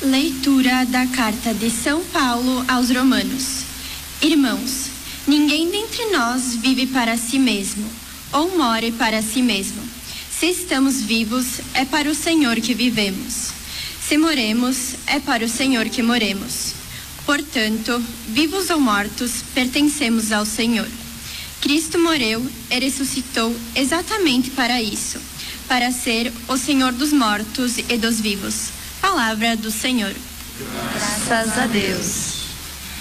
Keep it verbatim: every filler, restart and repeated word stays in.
Leitura da Carta de São Paulo aos Romanos. Irmãos, ninguém dentre nós vive para si mesmo, ou more para si mesmo. Se estamos vivos, é para o Senhor que vivemos. Se moremos, é para o Senhor que moremos. Portanto, vivos ou mortos, pertencemos ao Senhor. Cristo morreu e ressuscitou exatamente para isso, para ser o Senhor dos mortos e dos vivos. Palavra do Senhor. Graças a Deus.